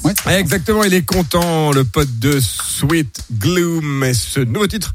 Ouais. Exactement, il est content, le pote de Sweet Gloom, et ce nouveau titre,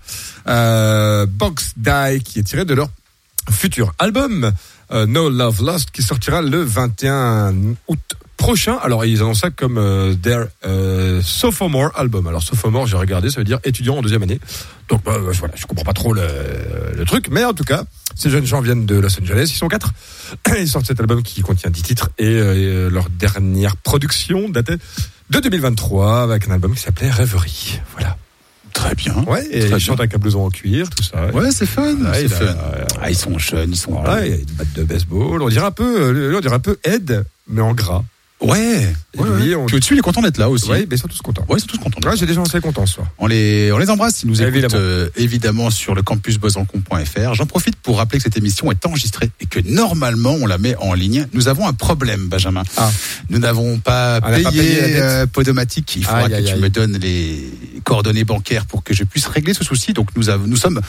Box Die, qui est tiré de leur futur album, No Love Lost, qui sortira le 21 août prochain. Alors ils annoncent ça comme their sophomore album. Alors sophomore, j'ai regardé, ça veut dire étudiant en deuxième année. Donc voilà, je comprends pas trop le truc, mais en tout cas, ces jeunes gens viennent de Los Angeles, ils sont 4. Ils sortent cet album qui contient 10 titres et leur dernière production datait de 2023 avec un album qui s'appelait Rêverie. Voilà. Très bien. Ouais, et ils chantent avec un blouson en cuir, tout ça. Ouais, c'est fun. Ouais, c'est fun. Ils sont jeunes, ils sont. Voilà, il y a une batte de baseball. On dirait un peu Ed, mais en gras. Ouais. Puis au-dessus, il est content d'être là aussi. Oui, mais ils sont tous contents. Ouais, ils sont tous contents. Ouais, j'ai des gens assez contents ce soir. On les embrasse. Ils nous écoutent évidemment sur le campusbesançon.fr. J'en profite pour rappeler que cette émission est enregistrée et que normalement on la met en ligne. Nous avons un problème, Benjamin. Nous n'avons pas payé Podomatic. Il faudra que tu me donnes les coordonnées bancaires pour que je puisse régler ce souci. Donc nous sommes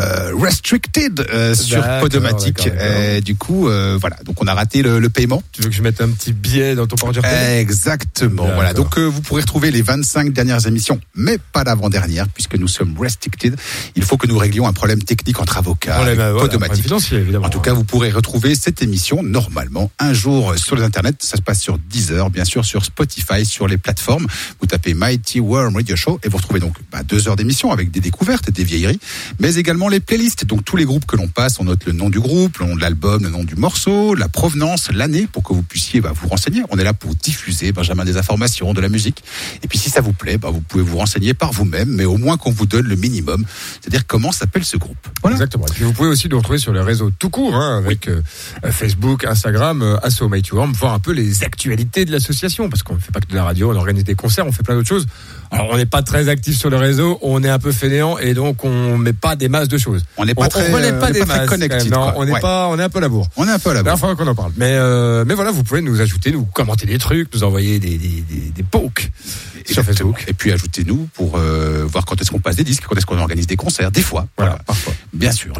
restricted sur Podomatic. Du coup, voilà. Donc on a raté le paiement. Tu veux que je mette un petit billet dans ton portefeuille? Exactement. Voilà. Donc vous pourrez retrouver les 25 dernières émissions, mais pas l'avant-dernière, puisque nous sommes restricted. Il faut que nous réglions un problème technique entre avocats, Podomatic. En tout cas, vous pourrez retrouver cette émission normalement un jour sur les internets. Ça se passe sur Deezer, bien sûr, sur Spotify, sur les plateformes. Vous tapez Mighty Worm Radio Show et vous retrouvez donc 2 heures d'émission avec des découvertes, des vieilleries, mais également les playlists. Donc tous les groupes que l'on passe, on note le nom du groupe, le nom de l'album, le nom du morceau, la provenance, l'année, pour que vous puissiez vous renseigner. On est là pour diffuser, Benjamin, des informations, de la musique. Et puis si ça vous plaît, vous pouvez vous renseigner par vous-même, mais au moins qu'on vous donne le minimum, c'est-à-dire comment s'appelle ce groupe. Voilà. Exactement. Et puis vous pouvez aussi nous retrouver sur les réseaux tout court, avec Facebook, Instagram, Asso Mighty Worm, voir un peu les actualités de l'association, parce qu'on ne fait pas que de la radio, on organise des concerts, on fait plein d'autres choses. Alors on n'est pas très actif sur le réseau, on est un peu fainéant et donc on met pas des masses de choses. On n'est pas très connecté. Non, on est un peu labour. On est un peu à la bourre. Il faudra qu'on en parle. Mais voilà, vous pouvez nous ajouter, nous commenter des trucs, nous envoyer des pokes sur Facebook. Et puis ajoutez-nous pour voir quand est-ce qu'on passe des disques, quand est-ce qu'on organise des concerts, des fois. Voilà, parfois. Bien sûr.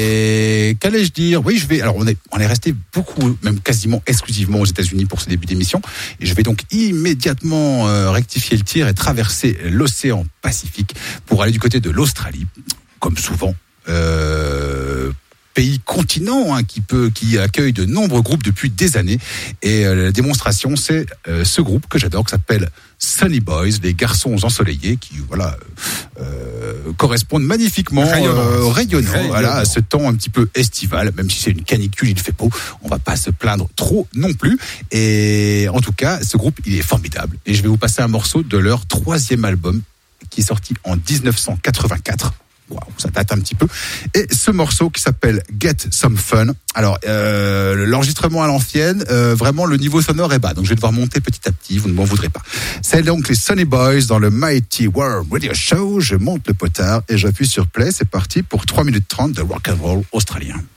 Et qu'allais-je dire? Oui, alors on est resté beaucoup, même quasiment exclusivement aux États-Unis pour ce début d'émission. Et je vais donc immédiatement rectifier le tir et traverser l'océan Pacifique pour aller du côté de l'Australie, comme souvent. Pays continent qui accueille de nombreux groupes depuis des années. Et la démonstration, c'est ce groupe que j'adore, qui s'appelle Sunny Boys, les garçons ensoleillés, qui correspondent magnifiquement, rayonnant à ce temps un petit peu estival, même si c'est une canicule, il fait beau, on va pas se plaindre trop non plus. Et en tout cas, ce groupe, il est formidable. Et je vais vous passer un morceau de leur 3e album, qui est sorti en 1984. Wow, ça date un petit peu. Et ce morceau qui s'appelle Get Some Fun. Alors, l'enregistrement à l'ancienne, vraiment le niveau sonore est bas. Donc je vais devoir monter petit à petit, vous ne m'en voudrez pas. C'est donc les Sunny Boys dans le Mighty Worm Radio Show. Je monte le potard et j'appuie sur play. C'est parti pour 3 minutes 30 de rock and roll australien.